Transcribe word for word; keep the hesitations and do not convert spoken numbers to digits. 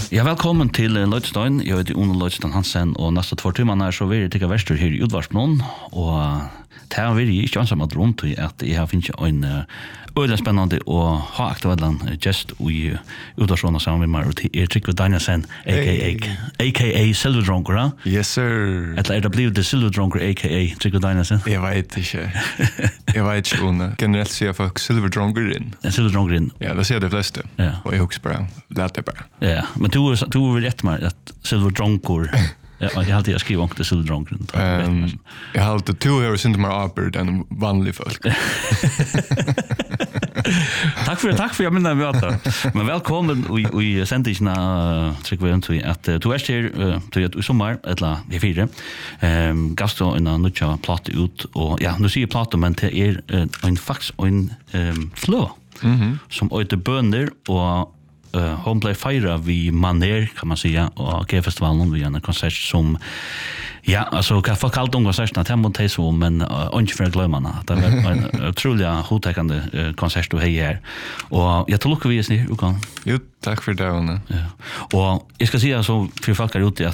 Ja, velkommen til Løydstein. Jeg heter Ono Løydstein Hansen, og neste två timmene så vil jeg tikke verster her i Udvarsplanen, og det har vært ikke ansatt rundt i at jeg har finnet en øyelig spennende og ha aktuelle gest i Udvarsplanen sammen med meg, og det er Trygve Danielsen, a k a. a k a. Silverdronker, Yes, sir. Eller er det blevet det Silverdronker, a k a. Trygve Danielsen? Jeg vet ikke. Jeg vet ikke, Ono. Generelt sier folk Silverdronker inn. Ja, Silverdronker inn. Ja, det sier de fleste. Ja. Og jeg husker bare, lät det bare. Ja, men du er du vil rett meg at Silverdronker. Ja, jeg har alltid skrivit om det Silverdronker. Um, jeg har alltid to år siden mer arbeid enn vanlige folk. Tack för tack för jag menar vi att men välkommen och och sändingsna Trygve Untu att du är här till att sommar eller i fyra ehm gasto en annan platta ut och ja nu ser jag platta men det är en fax och en ehm flå Mhm. som öter bönder och Uh, hon blev fira vid Maner kan man säga och G-festivalen vid en konsert som ja, alltså kan få kallt om konserten att hemma till så men uh, inte för att glömma det var en otroligt hotäckande uh, konsert du har här och jag tar lucka vi är snir du kan Jo, tack för det, Ono. ja. Och jag ska säga så för folk är ute